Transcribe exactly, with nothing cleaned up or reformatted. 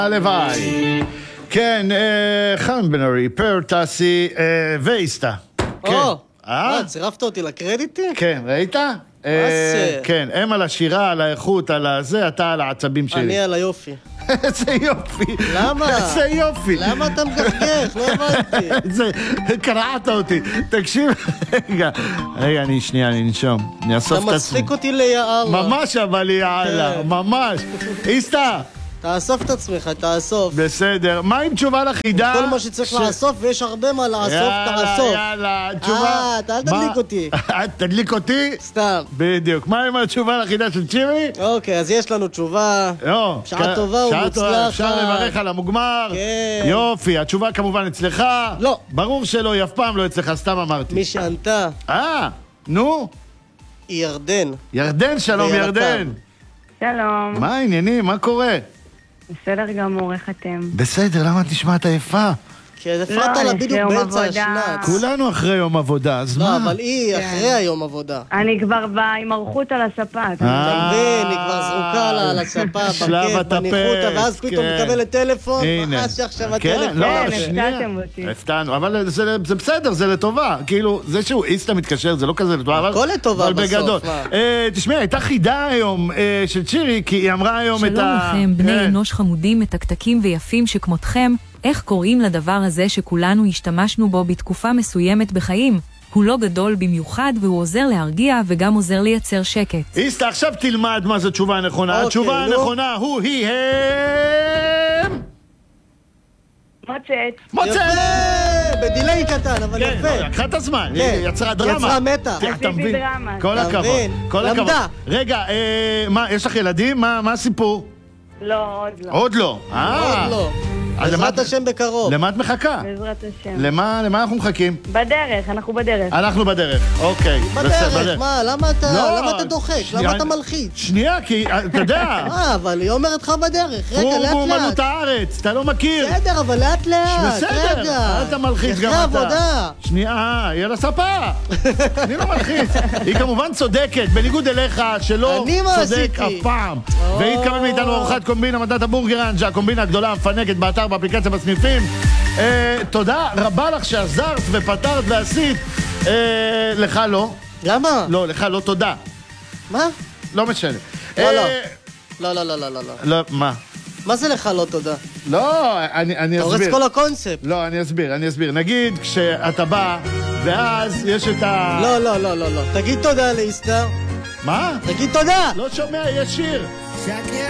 הלוואי. כן, חיים בן ארי, פר טסי ואיסטה. או, מה, צירפת אותי לקרדיטים? כן, ראית? כן, הם על השירה, על האיכות, על הזה, אתה על העצבים שלי. אני על היופי. איזה יופי. למה? איזה יופי. למה אתה מגחגך? לא הבנתי. קרעת אותי. תקשיב, רגע. רגע, אני שנייה, אני נשום. אני אסוף את עצמי. אתה מצחיק אותי ליעלה. ממש אבל יעלה, ממש. איסטה. תאסוף את עצמך, תאסוף. בסדר. מה עם תשובה לחידה? כל מה שצריך לאסוף, ויש הרבה מה לאסוף, תאסוף. יאללה, תשובה. אה, אתה אל תדליק אותי. תדליק אותי? סתם. בדיוק. מה עם התשובה לחידה של צ'ירי? אוקיי, אז יש לנו תשובה. שעה טובה ומוצלחת. אפשר לברך על המוגמר. כן. יופי, התשובה כמובן אצלך. לא. ברור שלא, היא אף פעם לא אצלך, סתם אמרתי. מי שענתה. אה, נו. היא ירדן. ירדן, שלום ירדן. שלום. מה העניינים? מה קורה? בסדר גמור, איך אתם? בסדר, למה את נשמעת עייפה? כי הפרעת לה בדיוק באמצע השנץ. כולנו אחרי יום עבודה, אז מה? לא, אבל היא אחרי היום עבודה. אני כבר בהימרחות על הספה. אתה מבין, היא כבר זרוקה לה על הספה, שלב בכיף, בניחותא, ואז פתאום מקבלת טלפון, הנה. ממש עכשיו כן, הטלפון. לא, כן, שנייה. הפתעתם אותי. הפתענו, אבל זה זה בסדר, זה לטובה. כאילו, זה שהוא איסטה מתקשר, זה לא כזה לטובה, אבל... הכל לטובה אבל בסוף, בגדול. מה? אה, תשמעי, הייתה חידה היום אה, של צ'ירי, כי היא אמרה היום את ה... שלום לכם, בני כן. אנוש חמודים, מתקתקים ויפים שכמותכם, איך קוראים לדבר הזה שכולנו השתמשנו בו בתקופה מסוימת בחיים? הוא לא גדול במיוחד והוא עוזר להרגיע וגם עוזר לייצר שקט. איסטה, עכשיו תלמד מה זו תשובה הנכונה. אוקיי, התשובה נו. הנכונה הוא היא הם... מוצאת. מוצאת! יפה! בדיליי קטן, אבל כן, יפה. לקחה את הזמן, כן. היא יצרה דרמה. יצרה מתח. אתה עשיתי מבין? דרמה. כל אתה הכבוד, מבין? כל הכבוד. למדה. רגע, אה, מה, יש לך ילדים? מה מה הסיפור? לא, עוד לא. עוד לא. אה. עוד לא. אז בעזרת למה- השם בקרוב. למה את מחכה? בעזרת השם. למה למה אנחנו מחכים? בדרך, אנחנו בדרך. אנחנו בדרך, אוקיי. בסדר, בדרך, מה? למה אתה לא, למה אתה דוחק? שנייה, למה אתה אני- מלחיץ? שנייה, כי אתה יודע, אה, אבל היא אומרת לך בדרך. רגע, הוא לאט באומנות לאט. הארץ, אתה לא מכיר. בסדר, אבל לאט לאט. בסדר, רגע. אל תמלחיץ גם אחרי אתה. עבודה. שנייה, היא על הספה. אני לא מלחיץ. היא כמובן צודקת, בניגוד אליך, שלא אני מה צודק עשיתי? אף פעם. והיא תקבל מאיתנו ארוחת קומבינה, מדעת הבורגראנג', הקומבינה הגדולה המפנקת באתר, באפליקציה, בסניפים. אה, תודה רבה לך שעזרת ופתרת ועשית. אה, לך לא. למה? לא, לך לא תודה. מה? לא משנה. לא, אה, לא. לא, לא, לא, לא, לא. לא, מה? מה זה לך לא תודה? לא, אני אני אתה הורס אסביר. כל הקונספט. לא, אני אסביר, אני אסביר. נגיד, כשאתה בא, ואז יש את ה... לא, לא, לא, לא, לא. תגיד תודה לאיסטר. מה? תגיד תודה! לא שומע, יש שיר.